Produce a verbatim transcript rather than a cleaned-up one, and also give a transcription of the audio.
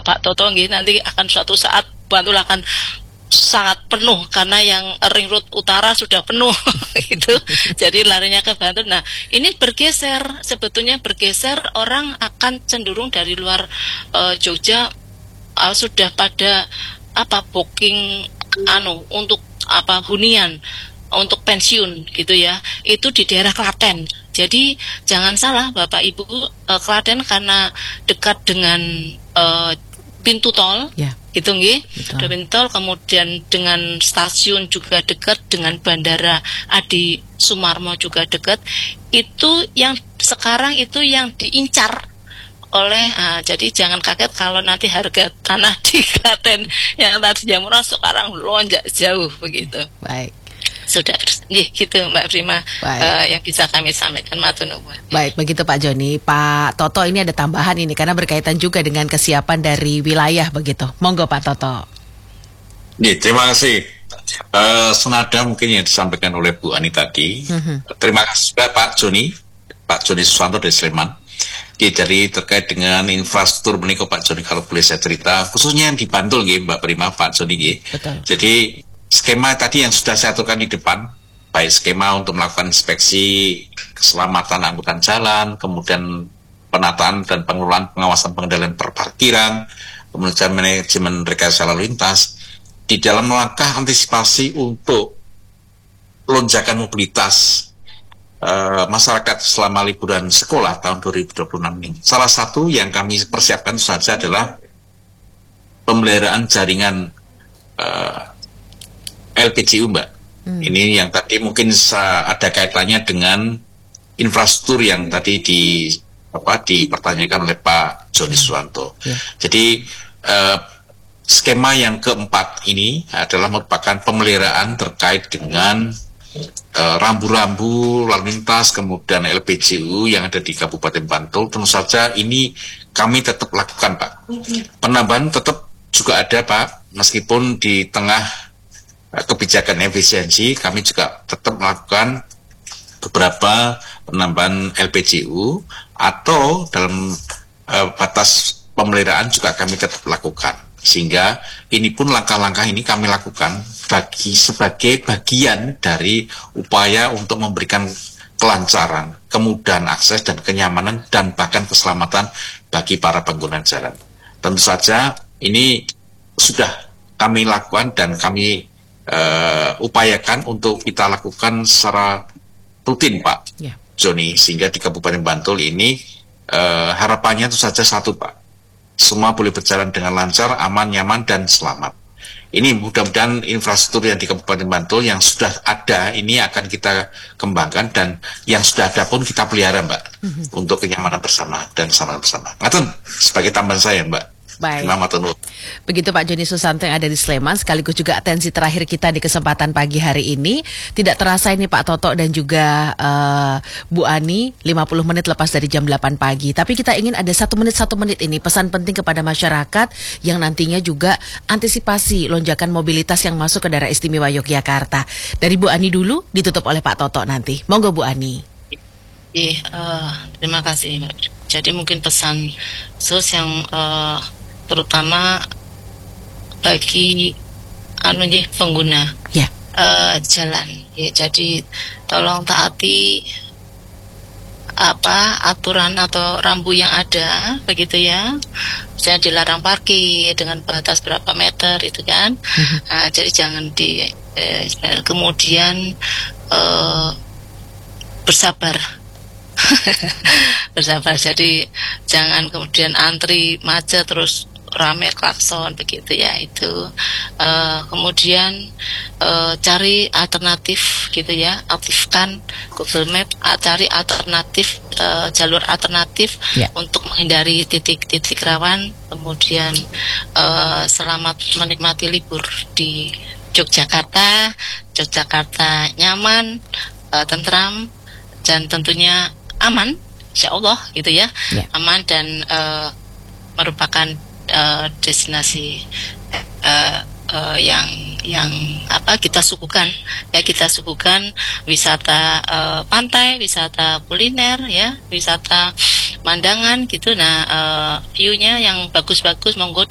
Pak Toto nggih, nanti akan suatu saat Bantul akan sangat penuh karena yang ring road utara sudah penuh gitu. Jadi larinya ke Bantul. Nah, ini bergeser, sebetulnya bergeser, orang akan cenderung dari luar uh, Jogja uh, sudah pada apa booking anu untuk apa hunian untuk pensiun gitu ya. Itu di daerah Klaten. Jadi jangan salah Bapak Ibu, uh, Klaten karena dekat dengan uh, pintu tol. Yeah. Gitu nggih, pintu tol, kemudian dengan stasiun juga dekat, dengan Bandara Adi Sumarmo juga dekat. Itu yang sekarang itu yang diincar oleh, ah, jadi jangan kaget kalau nanti harga tanah di Klaten yang tadinya murah sekarang lonjak jauh begitu. Baik. Sudah, nih gitu Mbak Prima, uh, yang bisa kami sampaikan. Matur nuwun. Baik, begitu Pak Joni. Pak Toto, ini ada tambahan ini karena berkaitan juga dengan kesiapan dari wilayah begitu. Monggo Pak Toto. Ya, terima kasih. Uh, senada mungkin yang disampaikan oleh Bu Ani tadi. Uh-huh. Terima kasih juga Pak Joni, Pak Joni Susanto dari Sleman. Ya, jadi terkait dengan infrastruktur menikah Pak Joni, kalau boleh saya cerita, khususnya yang di Bantul, ya, Mbak Prima, Pak Joni. Ya. Betul. Jadi skema tadi yang sudah saya aturkan di depan, baik skema untuk melakukan inspeksi keselamatan angkutan jalan, kemudian penataan dan pengelolaan pengawasan pengendalian perparkiran, kemudian manajemen rekayasa lalu lintas, di dalam langkah antisipasi untuk lonjakan mobilitas uh, masyarakat selama liburan sekolah tahun dua ribu dua puluh enam ini. Salah satu yang kami persiapkan saja adalah pemeliharaan jaringan uh, L P G U, Mbak. Hmm. Ini yang tadi mungkin ada kaitannya dengan infrastruktur yang tadi di apa dipertanyakan oleh Pak Joni Suwanto. Yeah. Jadi uh, skema yang keempat ini adalah merupakan pemeliharaan terkait dengan uh, rambu-rambu lalu lintas, kemudian L P G U yang ada di Kabupaten Bantul. Tentu saja ini kami tetap lakukan, Pak. Penambahan tetap juga ada, Pak, meskipun di tengah kebijakan efisiensi, kami juga tetap melakukan beberapa penambahan L P G U atau dalam uh, batas pemeliharaan juga kami tetap lakukan. Sehingga ini pun langkah-langkah ini kami lakukan bagi sebagai bagian dari upaya untuk memberikan kelancaran, kemudahan akses dan kenyamanan dan bahkan keselamatan bagi para pengguna jalan. Tentu saja ini sudah kami lakukan dan kami Uh, upayakan untuk kita lakukan secara rutin, Pak yeah. Joni, sehingga di Kabupaten Bantul ini uh, harapannya itu saja satu, Pak, semua boleh berjalan dengan lancar, aman, nyaman, dan selamat. Ini mudah-mudahan infrastruktur yang di Kabupaten Bantul yang sudah ada ini akan kita kembangkan, dan yang sudah ada pun kita pelihara, Mbak, mm-hmm. untuk kenyamanan bersama dan keselamatan bersama. Ngaten, sebagai tambahan saya, Mbak. Baik. Begitu Pak Joni Susanto yang ada di Sleman, sekaligus juga atensi terakhir kita di kesempatan pagi hari ini. Tidak terasa ini Pak Toto dan juga uh, Bu Ani, lima puluh menit lepas dari jam delapan pagi. Tapi kita ingin ada satu menit satu menit ini pesan penting kepada masyarakat yang nantinya juga antisipasi lonjakan mobilitas yang masuk ke daerah istimewa Yogyakarta. Dari Bu Ani dulu, ditutup oleh Pak Toto nanti. Monggo Bu Ani. Iya, uh, terima kasih. Jadi mungkin pesan khusus yang uh, terutama bagi anu nih pengguna yeah. uh, jalan ya, jadi tolong taati apa aturan atau rambu yang ada begitu ya. Misalnya dilarang parkir dengan batas berapa meter itu kan. Mm-hmm. Uh, jadi jangan di eh, kemudian uh, bersabar bersabar, jadi jangan kemudian antri macet terus rame klakson begitu ya. Itu uh, kemudian uh, cari alternatif gitu ya, aktifkan Google Map, uh, cari alternatif uh, jalur alternatif yeah. untuk menghindari titik-titik rawan, kemudian uh, selamat menikmati libur di Yogyakarta. Yogyakarta nyaman, uh, tentram, dan tentunya aman, insya Allah gitu ya, yeah. aman dan uh, merupakan Uh, destinasi uh, uh, yang yang apa kita suguhkan ya, kita suguhkan wisata uh, pantai, wisata kuliner ya, wisata pemandangan gitu. Nah uh, view-nya yang bagus-bagus monggo